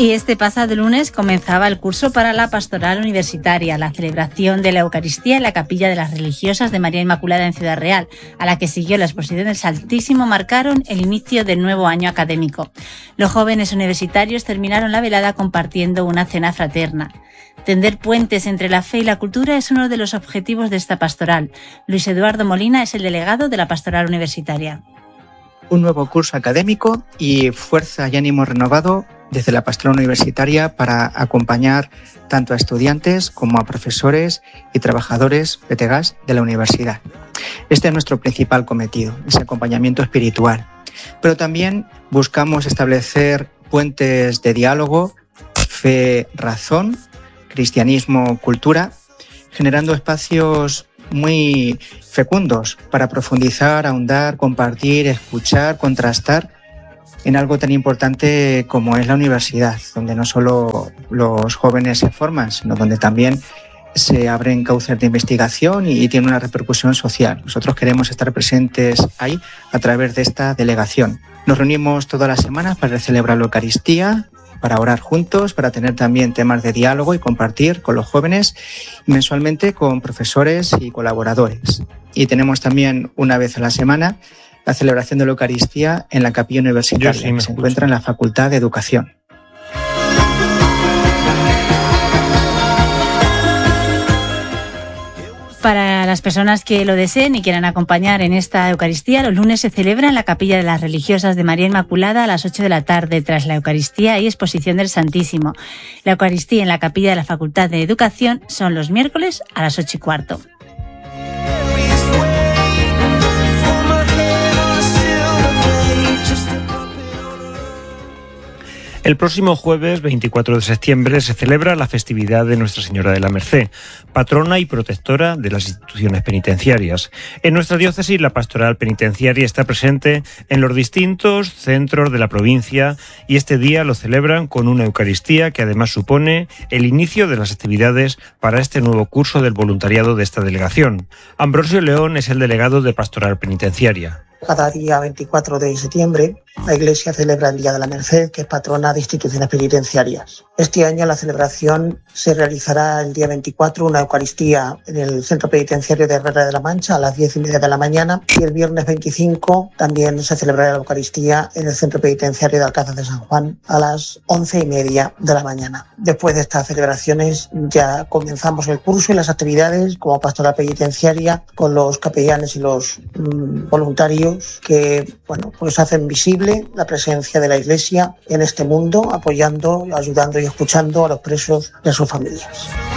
Y este pasado lunes comenzaba el curso para la Pastoral Universitaria, la celebración de la Eucaristía en la Capilla de las Religiosas de María Inmaculada en Ciudad Real, a la que siguió la exposición del Santísimo, marcaron el inicio del nuevo año académico. Los jóvenes universitarios terminaron la velada compartiendo una cena fraterna. Tender puentes entre la fe y la cultura es uno de los objetivos de esta pastoral. Luis Eduardo Molina es el delegado de la Pastoral Universitaria. Un nuevo curso académico y fuerza y ánimo renovado desde la Pastoral Universitaria para acompañar tanto a estudiantes como a profesores y trabajadores PTGAS de la universidad. Este es nuestro principal cometido, ese acompañamiento espiritual. Pero también buscamos establecer puentes de diálogo, fe-razón, cristianismo-cultura, generando espacios muy fecundos para profundizar, ahondar, compartir, escuchar, contrastar en algo tan importante como es la universidad, donde no solo los jóvenes se forman, sino donde también se abren cauces de investigación y tiene una repercusión social. Nosotros queremos estar presentes ahí a través de esta delegación. Nos reunimos todas las semanas para celebrar la Eucaristía, para orar juntos, para tener también temas de diálogo y compartir con los jóvenes, y mensualmente con profesores y colaboradores. Y tenemos también una vez a la semana la celebración de la Eucaristía en la Capilla Universitaria, que se encuentra en la Facultad de Educación. Para las personas que lo deseen y quieran acompañar en esta Eucaristía, los lunes se celebra en la Capilla de las Religiosas de María Inmaculada a las 8 de la tarde. Tras la Eucaristía hay exposición del Santísimo. La Eucaristía en la Capilla de la Facultad de Educación son los miércoles a las 8:15. El próximo jueves 24 de septiembre se celebra la festividad de Nuestra Señora de la Merced, patrona y protectora de las instituciones penitenciarias. En nuestra diócesis, la pastoral penitenciaria está presente en los distintos centros de la provincia y este día lo celebran con una Eucaristía que además supone el inicio de las actividades para este nuevo curso del voluntariado de esta delegación. Ambrosio León es el delegado de pastoral penitenciaria. Cada día 24 de septiembre la Iglesia celebra el Día de la Merced, que es patrona de instituciones penitenciarias. Este año la celebración se realizará el día 24, una Eucaristía en el Centro Penitenciario de Herrera de la Mancha a las 10:30 de la mañana, y el viernes 25 también se celebrará la Eucaristía en el Centro Penitenciario de Alcázar de San Juan a las 11:30 de la mañana. Después de estas celebraciones ya comenzamos el curso y las actividades como pastoral penitenciaria con los capellanes y los voluntarios que pues hacen visible la presencia de la Iglesia en este mundo, apoyando, ayudando y escuchando a los presos y a sus familias.